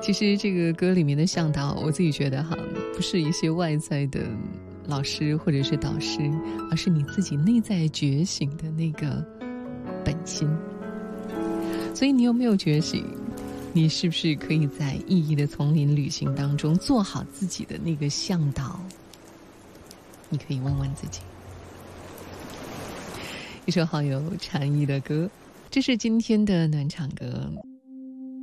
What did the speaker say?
其实这个歌里面的向导，我自己觉得哈，不是一些外在的老师或者是导师，而是你自己内在觉醒的那个本心。所以你有没有觉醒？你是不是可以在意义的丛林旅行当中做好自己的那个向导？你可以问问自己。一首好有禅意的歌，这是今天的暖场歌。